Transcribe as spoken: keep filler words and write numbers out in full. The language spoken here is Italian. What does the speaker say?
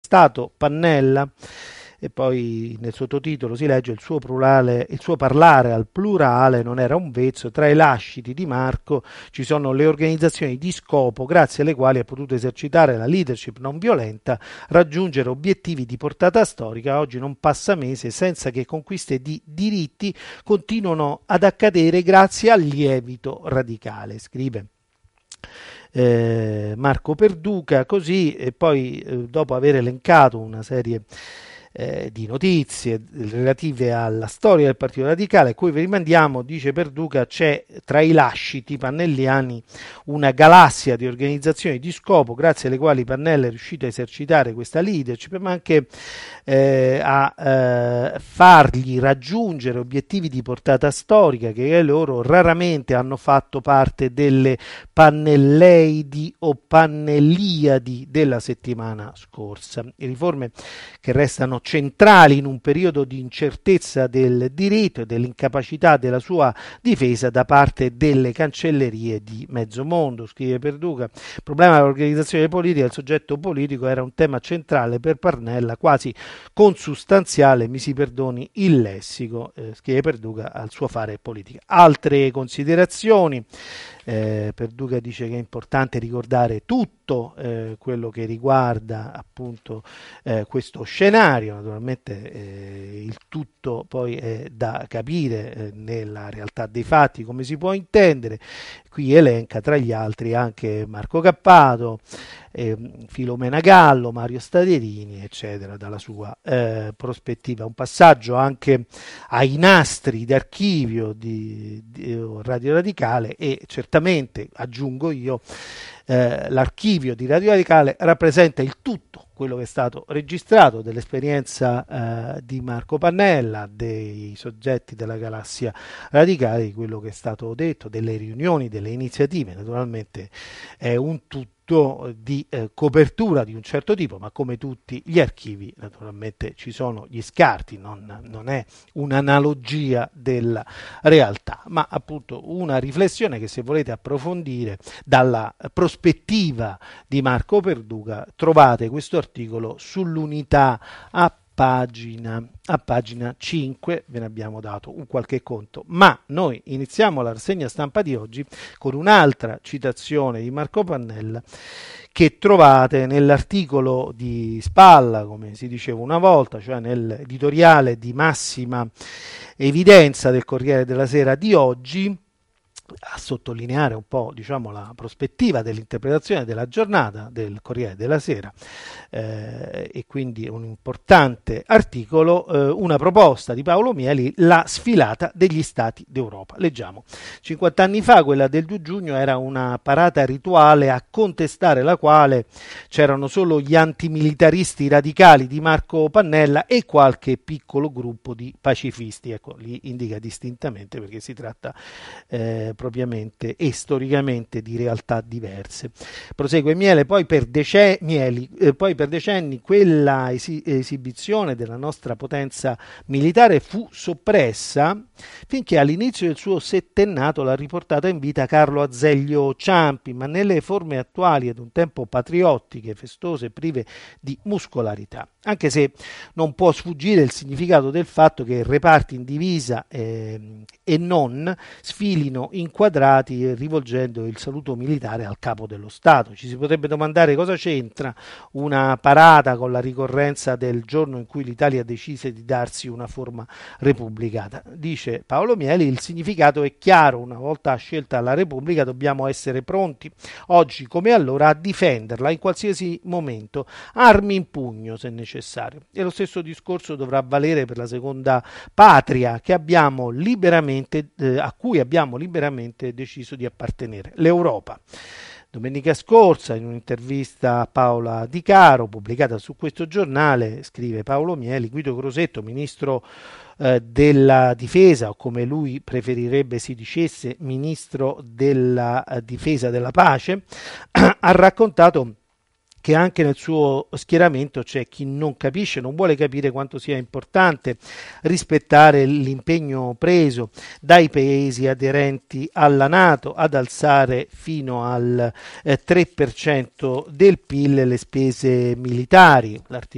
Stato Pannella. E poi nel sottotitolo si legge il suo, plurale, il suo parlare al plurale non era un vezzo, tra i lasciti di Marco ci sono le organizzazioni di scopo grazie alle quali ha potuto esercitare la leadership non violenta, raggiungere obiettivi di portata storica. Oggi non passa mese senza che conquiste di diritti continuano ad accadere grazie al lievito radicale, scrive eh, Marco Perduca. Così, e poi eh, dopo aver elencato una serie Eh, di notizie relative alla storia del Partito Radicale, a cui vi rimandiamo, dice Perduca, c'è tra i lasciti pannelliani una galassia di organizzazioni di scopo grazie alle quali Pannella è riuscito a esercitare questa leadership, ma anche eh, a eh, fargli raggiungere obiettivi di portata storica che loro raramente hanno fatto parte delle pannelleidi o pannelliadi della settimana scorsa. Le riforme che restano centrali in un periodo di incertezza del diritto e dell'incapacità della sua difesa da parte delle cancellerie di mezzo mondo, scrive Perduca. Il problema dell'organizzazione politica del soggetto politico era un tema centrale per Pannella, quasi consustanziale, mi si perdoni il lessico, eh, scrive Perduca, al suo fare politica. Altre considerazioni. Eh, Perduca dice che è importante ricordare tutto eh, quello che riguarda appunto eh, questo scenario. Naturalmente eh, il tutto poi è da capire eh, nella realtà dei fatti, come si può intendere. Qui elenca tra gli altri anche Marco Cappato, eh, Filomena Gallo, Mario Stadierini, eccetera, dalla sua eh, prospettiva. Un passaggio anche ai nastri d'archivio di, di Radio Radicale e certamente, aggiungo io, eh, l'archivio di Radio Radicale rappresenta il tutto quello che è stato registrato dell'esperienza eh, di Marco Pannella, dei soggetti della galassia radicale, di quello che è stato detto, delle riunioni, delle iniziative. Naturalmente è un tutto di eh, copertura di un certo tipo, ma come tutti gli archivi naturalmente ci sono gli scarti, non, non è un'analogia della realtà, ma appunto una riflessione che, se volete approfondire dalla prospettiva di Marco Perduca, trovate questo articolo sull'Unità a pagina, a pagina cinque, ve ne abbiamo dato un qualche conto, ma noi iniziamo la rassegna stampa di oggi con un'altra citazione di Marco Pannella che trovate nell'articolo di spalla, come si diceva una volta, cioè nell'editoriale di massima evidenza del Corriere della Sera di oggi, a sottolineare un po', diciamo, la prospettiva dell'interpretazione della giornata del Corriere della Sera, eh, e quindi un importante articolo, eh, una proposta di Paolo Mieli, la sfilata degli Stati d'Europa. Leggiamo: cinquanta anni fa quella del due giugno era una parata rituale a contestare la quale c'erano solo gli antimilitaristi radicali di Marco Pannella e qualche piccolo gruppo di pacifisti. Ecco, li indica distintamente perché si tratta eh, propriamente e storicamente di realtà diverse. Prosegue Miele, poi per, dece- Mieli, eh, poi per decenni quella esi- esibizione della nostra potenza militare fu soppressa finché all'inizio del suo settennato l'ha riportata in vita Carlo Azeglio Ciampi, ma nelle forme attuali, ad un tempo patriottiche, festose e prive di muscolarità. Anche se non può sfuggire il significato del fatto che reparti in divisa eh, e non sfilino inquadrati rivolgendo il saluto militare al capo dello Stato. Ci si potrebbe domandare cosa c'entra una parata con la ricorrenza del giorno in cui l'Italia decise di darsi una forma repubblicana. Dice Paolo Mieli, il significato è chiaro: una volta scelta la Repubblica dobbiamo essere pronti, oggi come allora, a difenderla in qualsiasi momento, armi in pugno se necessario. E lo stesso discorso dovrà valere per la seconda patria che abbiamo liberamente, eh, a cui abbiamo liberamente deciso di appartenere, l'Europa. Domenica scorsa, in un'intervista a Paola Di Caro pubblicata su questo giornale, scrive Paolo Mieli, Guido Crosetto, ministro eh, della difesa, o come lui preferirebbe si dicesse ministro della eh, difesa della pace, ha raccontato che anche nel suo schieramento c'è chi non capisce, non vuole capire quanto sia importante rispettare l'impegno preso dai paesi aderenti alla NATO ad alzare fino al eh, tre per cento del P I L le spese militari. L'articolo